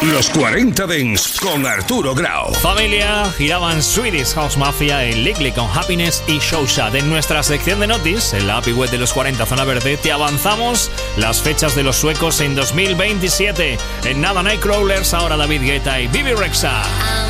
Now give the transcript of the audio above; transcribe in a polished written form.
Los 40 Dents con Arturo Grau. Familia, giraban Swedish House Mafia y Legally con Happiness y Showshot. En nuestra sección de Notice, en la API web de los 40 Zona Verde, te avanzamos las fechas de los suecos en 2027. En nada, Nightcrawlers, ahora David Guetta y Bibi Rexha.